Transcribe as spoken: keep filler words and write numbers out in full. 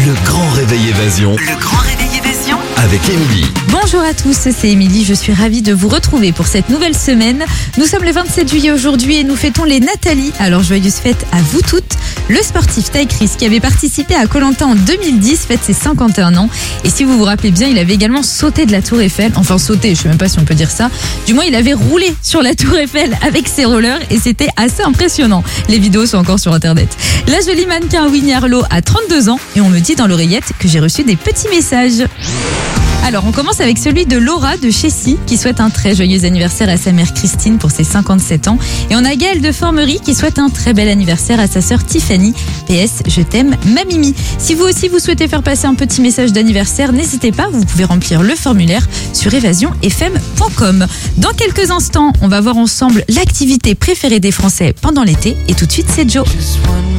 Le grand réveil évasion. Le grand réveil évasion Avec Émilie. Bonjour à tous, c'est Émilie, je suis ravie de vous retrouver pour cette nouvelle semaine. Nous sommes le vingt-sept juillet aujourd'hui et nous fêtons les Nathalie. Alors joyeuse fête à vous toutes. Le sportif Ty Chris qui avait participé à Koh-Lanta en deux mille dix fête ses cinquante et un ans. Et si vous vous rappelez bien, il avait également sauté de la Tour Eiffel. Enfin sauté, je sais même pas si on peut dire ça. Du moins, il avait roulé sur la Tour Eiffel avec ses rollers et c'était assez impressionnant. Les vidéos sont encore sur internet. La jolie mannequin Winnie Harlow a trente-deux ans et on me dit dans l'oreillette que j'ai reçu des petits messages. Alors, on commence avec celui de Laura de Chessy qui souhaite un très joyeux anniversaire à sa mère Christine pour ses cinquante-sept ans. Et on a Gaëlle de Formerie qui souhaite un très bel anniversaire à sa sœur Tiffany. P S, je t'aime, ma Mimi. Si vous aussi vous souhaitez faire passer un petit message d'anniversaire, n'hésitez pas, vous pouvez remplir le formulaire sur évasion f m point com. Dans quelques instants, on va voir ensemble l'activité préférée des Français pendant l'été. Et tout de suite, c'est Joe.